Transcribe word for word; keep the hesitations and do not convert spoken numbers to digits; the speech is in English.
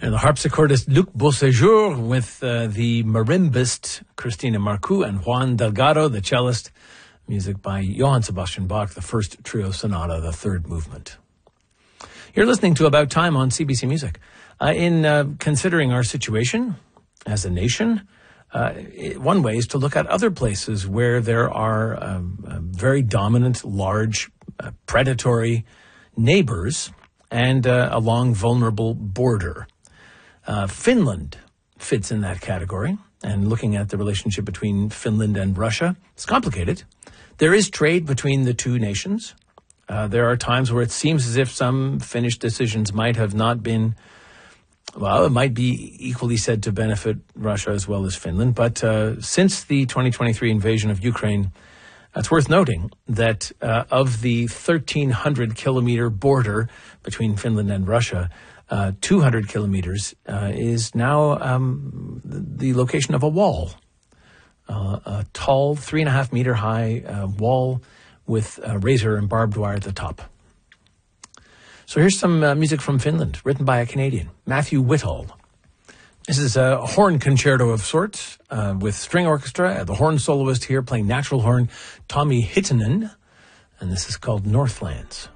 And the harpsichordist Luc Beauséjour with uh, the marimbist Christina Marcoux and Juan Delgado, the cellist. Music by Johann Sebastian Bach, the first trio sonata, the third movement. You're listening to About Time on C B C Music. Uh, in uh, considering our situation as a nation, uh, it, one way is to look at other places where there are uh, uh, very dominant, large, uh, predatory neighbors and uh, a long, vulnerable border. Uh, Finland fits in that category, and looking at the relationship between Finland and Russia, it's complicated. There is trade between the two nations. Uh, there are times where it seems as if some Finnish decisions might have not been, well, it might be equally said to benefit Russia as well as Finland. But uh, since the twenty twenty-three invasion of Ukraine, it's worth noting that uh, of the thirteen hundred kilometer border between Finland and Russia, uh, two hundred kilometers uh, is now um, the location of a wall. Uh, a tall, three and a half meter high uh, wall with uh, razor and barbed wire at the top. So here's some uh, music from Finland, written by a Canadian, Matthew Whittall. This is a horn concerto of sorts uh, with string orchestra. The horn soloist here playing natural horn, Tommy Hittinen, and this is called Northlands.